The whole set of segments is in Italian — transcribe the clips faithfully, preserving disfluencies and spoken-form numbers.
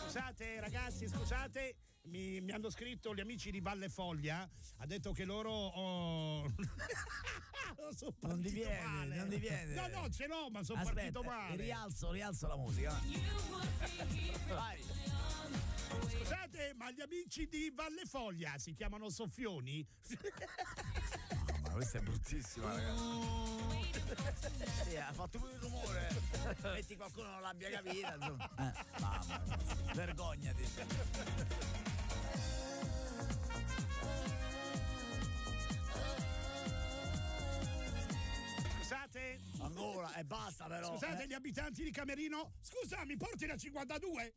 Scusate ragazzi, scusate, mi, mi hanno scritto gli amici di Valle Foglia, ha detto che loro oh... sono non ti viene, male. non ti viene. No, no, ce l'ho, ma sono Aspetta, partito male. Rialzo, rialzo la musica. Vai. Scusate, ma gli amici di Valle Foglia si chiamano Soffioni? No, ma questa è bruttissima, ragazzi. Sì, ha fatto pure il rumore. Metti qualcuno non l'abbia capita, insomma. Eh, mamma mia. Vergognati. Scusate? Ancora, e eh, basta però. Scusate eh. gli abitanti di Camerino? Scusa, mi porti la cinquantadue?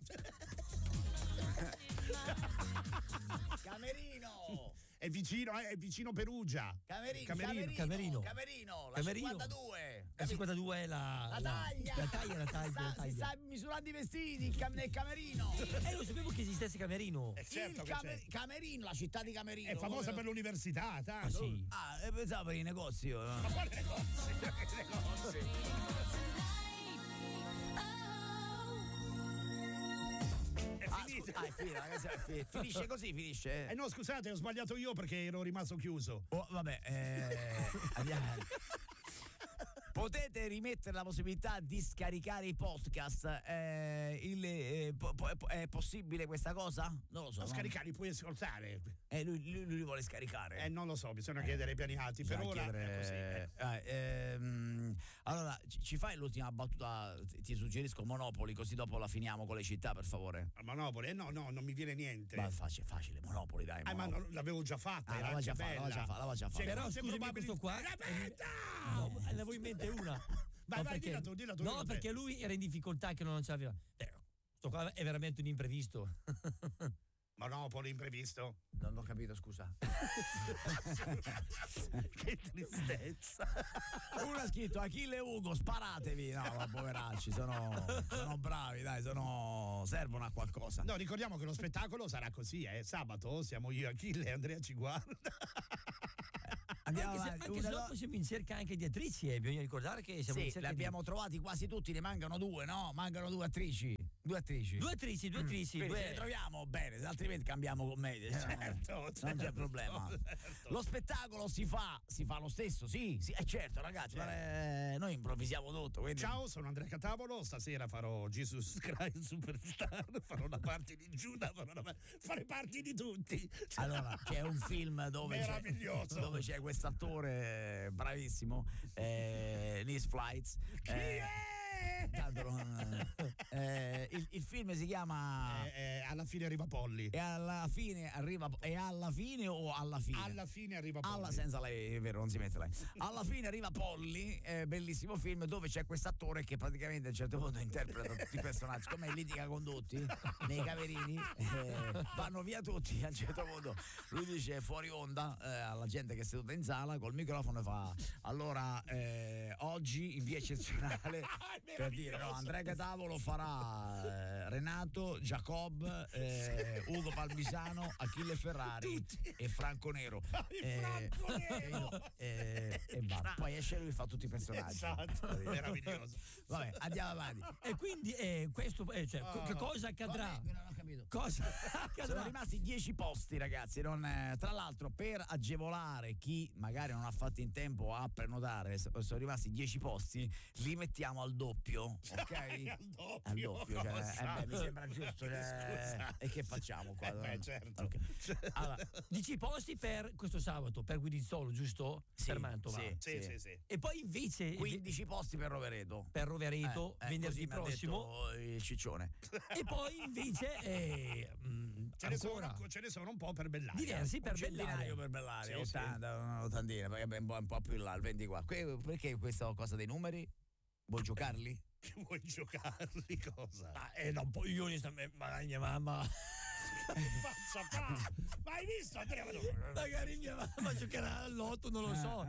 Camerino! È vicino, eh, è vicino Perugia. Camerino, Camerino, Camerino, Camerino. Camerino, la Camerino. cinquantadue. La cinquantadue è la, La taglia! La taglia, la taglia, si, sta, la taglia. si sta misurando i vestiti il cam- nel Camerino. Eh, non sapevo che esistesse Camerino. Eh, certo il che Camer- c'è. Camerino, la città di Camerino. È famosa come- per l'università, Ah, tanto. sì. Ah, eh, pensavo per i negozi. io, no? Ma quale negozi? Che negozi? È Ah, finita. scu- ah, è finita, ragazzi, è fi- finisce così, finisce. Eh no, scusate, ho sbagliato io perché ero rimasto chiuso. Oh, vabbè, eh, andiamo. Potete rimettere la possibilità di scaricare i podcast. Eh, il, eh, po- po- è possibile questa cosa? Non lo so. Non no? scaricare, li puoi ascoltare. Eh, lui, lui, lui li vuole scaricare. Eh, non lo so, bisogna chiedere ai piani alti. Per Bisogna ora chiedere- è così. eh. eh, ehm, allora, ci, ci fai l'ultima battuta? Ti ti suggerisco Monopoli, così dopo la finiamo con le città, per favore. Al Monopoli, eh, no, no, non mi viene niente. Ma facile, facile, Monopoli, dai. Eh, ma Monopoli. non- l'avevo già fatta. Ah, era l'aveva già anche fatta, l'aveva bella. già fatta, l'aveva già fatta. Cioè, Però grosse scusami, probabili- questo qua- Aspetta! No, ne avevo in mente una. Vai, No, vai, perché- dilla tu, dilla tu, No, dilla te. perché lui era in difficoltà che non ce l'aveva. Eh, sto qua è veramente un imprevisto. Monopoli imprevisto. Non ho capito, scusa. Che tristezza. Uno ha scritto Achille e Ugo, sparatevi. No, ma poveracci, sono, sono bravi, dai, sono, servono a qualcosa. No, ricordiamo che lo spettacolo sarà così, eh. Sabato siamo io, Achille e Andrea ci guarda. Andiamo Anche se, avanti. anche Una se do- dopo siamo in cerca anche di attrici, eh. Bisogna ricordare che siamo in Sì, cerca li abbiamo di... trovati quasi tutti, ne mancano due, no? Mancano due attrici. Due attrici. Due attrici, due attrici, Quindi due... se le troviamo bene, altrimenti cambiamo commedia. Certo, non certo, c'è problema. certo. Lo spettacolo si fa, si fa lo stesso, sì, sì, è certo, ragazzi, ma eh, noi improvvisiamo tutto. Quindi... Ciao, sono Andrea Catavolo, stasera farò Jesus Christ Superstar, farò la parte di Giuda, farò la... fare parti di tutti. Allora, c'è un film dove c'è, Meraviglioso. dove c'è quest'attore bravissimo, eh, Nis Flights. Chi eh, è? tanto non- eh, il, il film si chiama Eh, eh, alla fine arriva Polly. E alla fine arriva. E alla fine o alla fine? Alla fine arriva Polly. Alla senza lei, è vero, non si mette lei. Alla fine arriva Polly, eh, bellissimo film dove c'è quest'attore che praticamente a un certo punto interpreta tutti i personaggi, come litiga con tutti nei camerini, eh, vanno via tutti. A un certo punto lui dice fuori onda eh, alla gente che è seduta in sala col microfono e fa: allora, eh, oggi in via eccezionale, per dire, no, Andrea Catavolo farà eh, Renato, Jacob, eh, Ugo Palmisano, Achille Ferrari e Franco Nero. Il Franco Nero! eh, e basta. Poi esce lui e fa tutti i personaggi. Esatto, meraviglioso. Vabbè, andiamo avanti. E quindi eh, questo, eh, cioè, co- che cosa accadrà? Vabbè, non ho capito. Cosa Sono accadrà? rimasti dieci posti, ragazzi. Non, eh, tra l'altro, per agevolare chi magari non ha fatto in tempo a prenotare, so- sono rimasti dieci posti, li mettiamo al doppio, ok? Al doppio, Al doppio, cioè, cosa? eh beh, mi sembra giusto. Cioè, Scusa. e che facciamo qua? Eh beh, certo. Ok. Allora, Dici posti per questo sabato, per Guidizzolo, giusto? Sì, Per Mantova. sì. Sì, sì, sì. E poi invece quindici posti per Rovereto. per Rovereto, Eh, eh, venerdì così mi ha prossimo. detto il ciccione. E poi invece eh, mh, Ce ne, ancora sono, ce ne sono un po' per Bellaria. diversi per Un centinaio Bellaria. per Bellaria, Sì, sì. ottanta, un'ottantina, perché è un po', un po' più in là, il ventiquattro. Que- Perché questa cosa dei numeri? Vuoi giocarli? Che vuoi giocarli? Cosa? Ah, eh, no, poi io onestamente, ma mia mamma. Faccia fa! Ma hai visto Andrea? Magari mia mamma giocherà all'otto, non lo so. Ah, ah.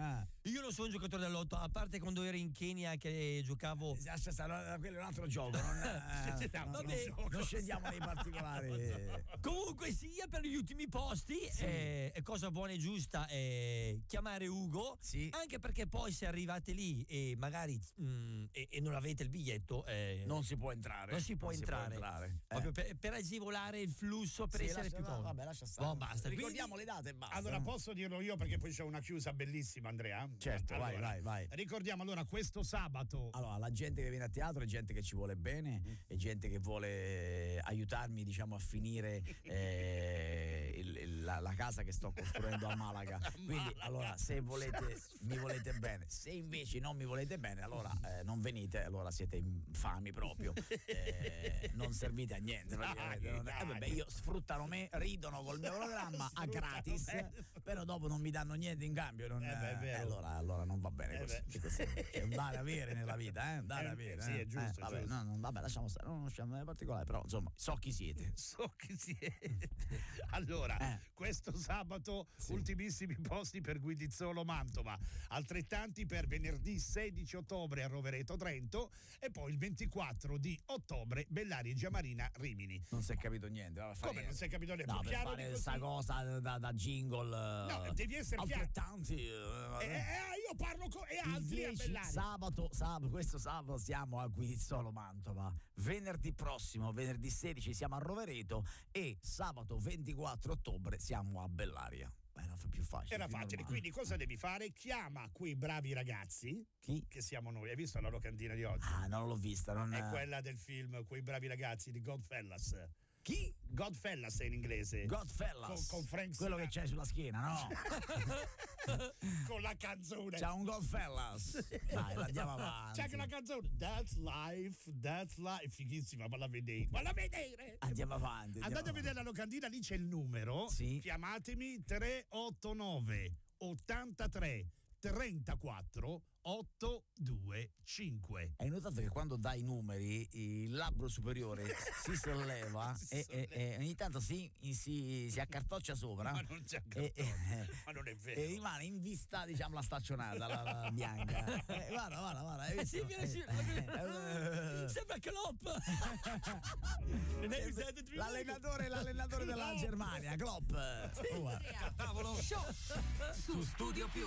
io non sono un giocatore del lotto, a parte quando ero in Kenya che giocavo. Lascia stare, quello è un altro gioco. Non, eh, No, non, vabbè. non, non scendiamo nei particolari. Comunque sia, per gli ultimi posti Sì. eh, è cosa buona e giusta eh, chiamare Ugo, Sì. anche perché poi se arrivate lì e magari mh, e, e non avete il biglietto eh, Non si può entrare. non si può non entrare, Si può entrare. proprio Eh. per, per agevolare il flusso, per Sì, essere lascia- più comodo. Vabbè, lascia stare. Boh, basta. Ricordiamo Quindi- le date e basta. Allora posso dirlo io perché poi c'è una chiusa bellissima, Andrea? Certo, vai, Allora, vai, vai. Ricordiamo allora questo sabato. Allora, la gente che viene a teatro è gente che ci vuole bene, è gente che vuole aiutarmi, diciamo, a finire eh, il- il- la, la casa che sto costruendo a Malaga. Quindi, Malaga. allora, se volete, mi volete bene. Se invece non mi volete bene, allora eh, non venite, allora siete infami proprio. Eh, non servite a niente. praticamente. Dai, Non- eh, dai. vabbè, io sfruttano me, ridono col mio programma a Sfruttano gratis, me. però dopo non mi danno niente in cambio. Non, Eh beh, è vero. eh, allora, allora non va bene Eh così. beh. Così. È un dare avere nella vita, eh? Un dare Eh, avere. sì, eh. è giusto, Eh, è vabbè, giusto. no, no, vabbè, lasciamo stare, non usciamo nelle particolari, però insomma, so chi siete. So chi siete. Allora, Eh. questo sabato Sì. ultimissimi posti per Guidizzolo Mantova, altrettanti per venerdì sedici ottobre a Rovereto Trento e poi il ventiquattro di ottobre Bellaria Giamarina Rimini. Non si è capito niente. Vabbè, fai Come non niente. si è capito niente? No, per Chiaro di fare così? questa cosa da, da jingle. No, eh, devi essere chiaro. altrettanti. Eh, eh, eh, io parlo con e Il altri a dieci Bellaria. sabato, sabato, questo sabato siamo a Guidizzolo Mantova, venerdì prossimo, venerdì sedici siamo a Rovereto e sabato ventiquattro ottobre siamo a Bellaria. Era più facile. Era più facile, normale. quindi cosa devi fare? Chiama quei bravi ragazzi Chi? che siamo noi. Hai visto la locandina di oggi? Ah, non l'ho vista. Non... È quella del film Quei bravi ragazzi di Godfellas. Chi? Godfellas è in inglese. Godfellas. Con- con Frank Quello che Sinatra. c'è sulla schiena, no? Con la canzone. C'ha un Godfellas. Dai, andiamo avanti. C'è anche la canzone That's Life, That's Life. Fighissima, valla a vedere. Valla a vedere. Andiamo avanti. andiamo Andate a avanti. vedere la locandina, lì c'è il numero. Sì. Chiamatemi tre otto nove ottantatré trentaquattro ottocentoventicinque. Hai notato che quando dai i numeri il labbro superiore si solleva Si e, solleva. e- e ogni tanto si, si, si accartoccia sopra Ma non c'è e, e- Ma non è vero. e rimane in vista, diciamo, la staccionata, la, la bianca. Eh, guarda, guarda, guarda. hai Eh sì, visto? viene, sì, Eh, eh, sembra Klopp. L'allenatore, l'allenatore della Germania, Klopp. Oh, guarda. Tavolo Show su Studio Più.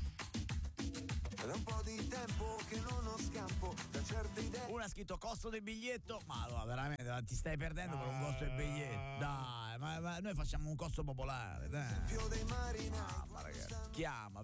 È da un po' di tempo che non ho scampo da certe idee. Uno ha scritto costo del biglietto, ma allora veramente ti stai perdendo per un costo del biglietto. Dai, ma, ma noi facciamo un costo popolare, dai. Più dei marinai. Ah, ma ragazzi, chiama